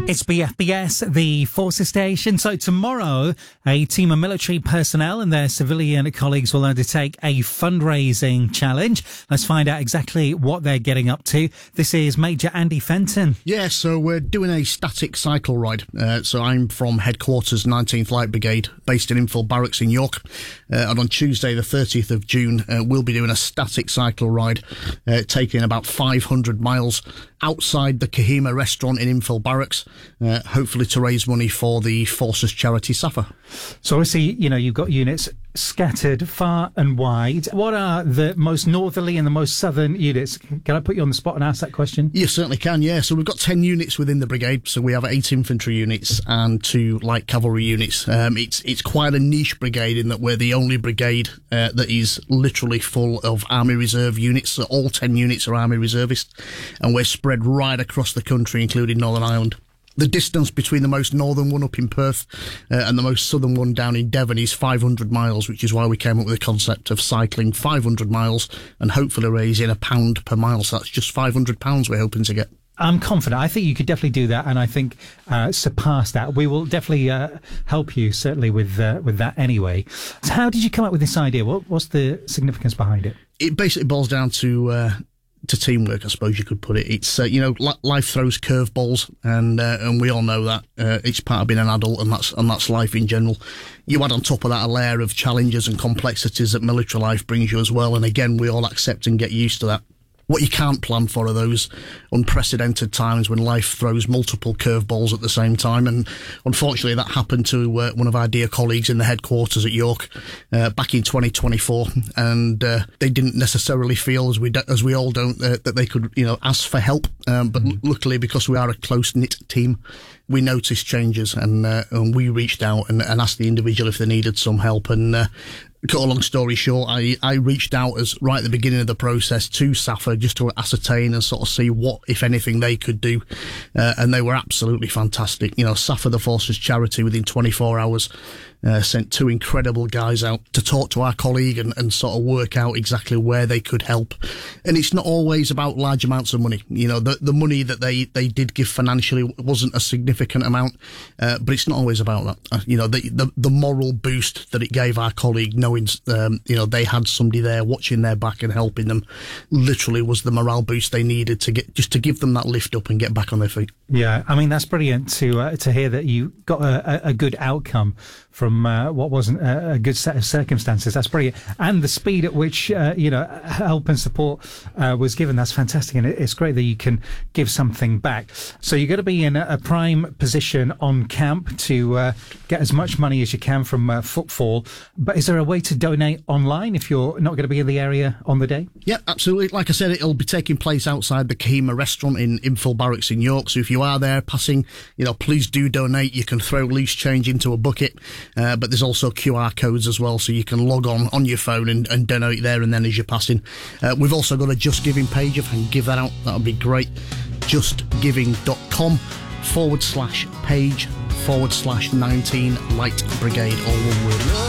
It's BFBS, the Forces Station. So tomorrow, a team of military personnel and their civilian colleagues will undertake a fundraising challenge. Let's find out exactly what they're getting up to. This is Major Andy Fenton. Yeah, so we're doing a static cycle ride. So I'm from Headquarters 19th Light Brigade, based in Infill Barracks in York. And on Tuesday, the 30th of June, we'll be doing a static cycle ride, taking about 500 miles outside the Kahima restaurant in Infill Barracks, hopefully to raise money for the Forces charity SAFA. So obviously, you've got units scattered far and wide. What are the most northerly and the most southern units? Can I put you on the spot and ask that question? You certainly can, yeah. So we've got 10 units within the brigade. So we have 8 infantry units and 2 light cavalry units. It's quite a niche brigade in that we're the only brigade that is literally full of Army Reserve units. So all 10 units are Army Reservists, and we're spread right across the country, including Northern Ireland. The distance between the most northern one up in Perth and the most southern one down in Devon is 500 miles, which is why we came up with the concept of cycling 500 miles and hopefully raising £1 per mile. So that's just £500 we're hoping to get. I'm confident. I think you could definitely do that, and I think surpass that. We will definitely help you, certainly, with that anyway. So how did you come up with this idea? What's the significance behind it? It basically boils down to teamwork, I suppose you could put it. It's life throws curveballs, and we all know that. It's part of being an adult, and that's life in general. You add on top of that a layer of challenges and complexities that military life brings you as well, and again, we all accept and get used to that. What you can't plan for are those unprecedented times when life throws multiple curveballs at the same time. And unfortunately, that happened to one of our dear colleagues in the headquarters at York back in 2024. And they didn't necessarily feel, as we all don't, that they could, ask for help. But luckily, because we are a close-knit team, we noticed changes, and we reached out and asked the individual if they needed some help. And cut a long story short, I reached out as right at the beginning of the process to SAFA just to ascertain and sort of see what, if anything, they could do. And they were absolutely fantastic. SAFA, the Forces charity, within 24 hours, sent 2 incredible guys out to talk to our colleague and sort of work out exactly where they could help. And it's not always about large amounts of money. The money that they did give financially wasn't a significant amount, but it's not always about that. The moral boost that it gave our colleague, knowing they had somebody there watching their back and helping them, literally was the morale boost they needed to give them that lift up and get back on their feet. Yeah, I mean, that's brilliant to hear that you got a good outcome from what wasn't a good set of circumstances. That's brilliant. And the speed at which, help and support was given, that's fantastic. And it's great that you can give something back. So you're going to be in a prime position on camp to get as much money as you can from footfall. But is there a way to donate online if you're not going to be in the area on the day? Yeah, absolutely. Like I said, it'll be taking place outside the Kahima restaurant in Infill Barracks in York. So if you are there passing, please do donate. You can throw loose change into a bucket. But there's also QR codes as well, so you can log on your phone and donate there and then as you're passing. We've also got a Just Giving page. If I can give that out, that would be great. justgiving.com/page/19 Light Brigade, all one word.